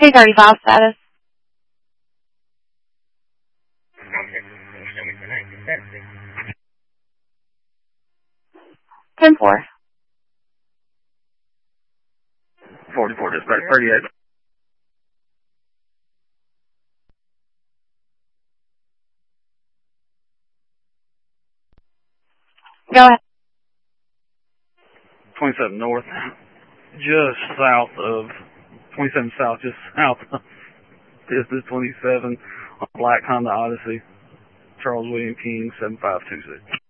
Case already filed status. 10-4. 44 dispatch 38. Go ahead. 27 north, just south of 27 south, just south of Business 27 on Black Honda Odyssey, Charles William King 7526.